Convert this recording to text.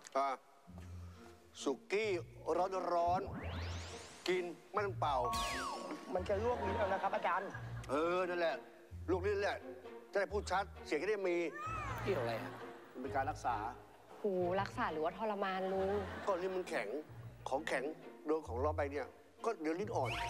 สุกี้ร้อนกินไม่ต้องเป่ามันจะลวกลิ้นเอานะครับอาจารย์นั่นแหละลวกลิ้นแหละจะได้พูดชัดเสียงจะได้มีเกี่ยวอะไรอะมันเป็นการรักษาหูรักษาหรือว่าทรมานลุงก็ลิ้นมันแข็งของแข็งโดนของร้อนไปเนี่ยก็เดี๋ยวลิ้นอ่อน